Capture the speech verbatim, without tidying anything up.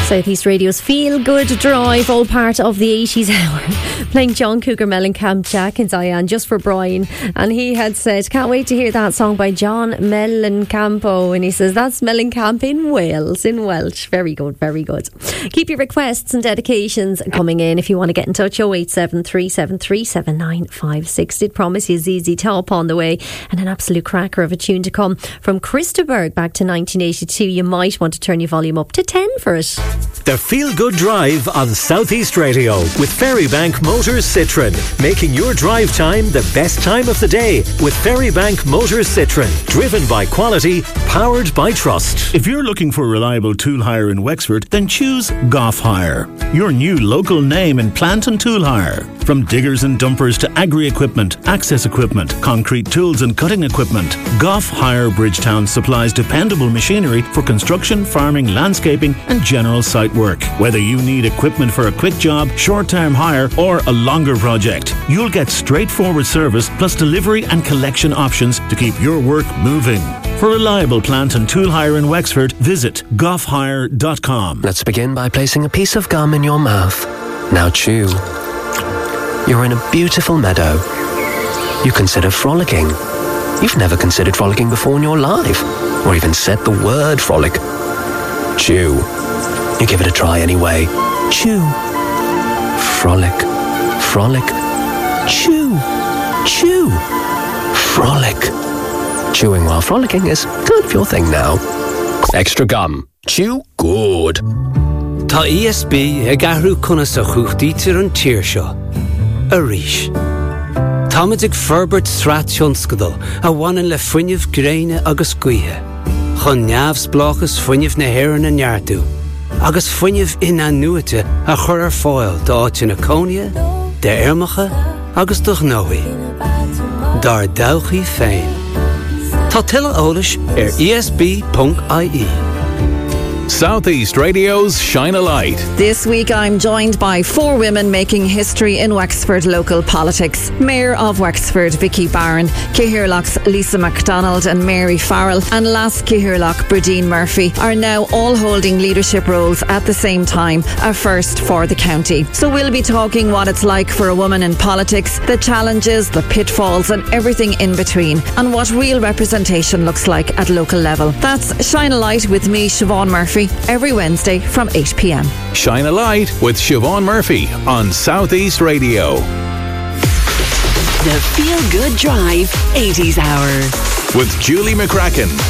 Southeast Radio's Feel Good Drive, all part of the eighties hour. Playing John Cougar Mellencamp, Jack and Diane, just for Brian. And he had said, can't wait to hear that song by John Mellencampo. And he says, that's Mellencamp in Wales, in Welsh. Very good, very good. Keep your requests and dedications coming in if you want to get in touch. oh eight seven three seven three seven nine five six. Did promise you Z Z Top on the way, and an absolute cracker of a tune to come from Christaberg back to nineteen eighty-two. You might want to turn your volume up to ten for it. The Feel Good Drive on Southeast Radio with Ferrybank Motors Citroen, making your drive time the best time of the day with Ferrybank Motors Citroen, driven by quality, powered by trust. If you're looking for reliable tool hire in Wexford, then choose Goff Hire, your new local name in plant and tool hire. From diggers and dumpers to agri-equipment, access equipment, concrete tools and cutting equipment, Goff Hire Bridgetown supplies dependable machinery for construction, farming, landscaping and general site work. Whether you need equipment for a quick job, short-term hire or a longer project, you'll get straightforward service plus delivery and collection options to keep your work moving. For reliable plant and tool hire in Wexford, visit goff hire dot com. Let's begin by placing a piece of gum in your mouth. Now chew. You're in a beautiful meadow. You consider frolicking. You've never considered frolicking before in your life, or even said the word frolic. Chew. You give it a try anyway. Chew. Frolic. Frolic. Chew. Chew. Frolic. Chewing while frolicking is kind of your thing now. Extra gum. Chew good. Tá E S B ag ahrú conna sa chuchtítir an tír seo. A ríis. Táid ag Ferbert Srat Tionscadal a bhaineann le fuinneamh gréine agus cuithe. Chun neamhs blachas fuinneamh na hÉireann na neartú. Agus fuinneamh ina nuaite a chur ar fáil dá áit na Cónia, de Airmacha agus do Gnóí. Dar dowchaí féin. Tá tuilleadh eolais ar E S B dot I E. Southeast Radio's Shine a Light. This week I'm joined by four women making history in Wexford local politics. Mayor of Wexford, Vicky Barron, Cahirloch's Lisa MacDonald and Mary Farrell, and Las Cahirloch, Bradeen Murphy, are now all holding leadership roles at the same time, a first for the county. So we'll be talking what it's like for a woman in politics, the challenges, the pitfalls and everything in between, and what real representation looks like at local level. That's Shine a Light with me, Siobhan Murphy, every Wednesday from eight p.m. Shine a Light with Siobhan Murphy on Southeast Radio. The Feel Good Drive eighties Hour with Julie McCracken.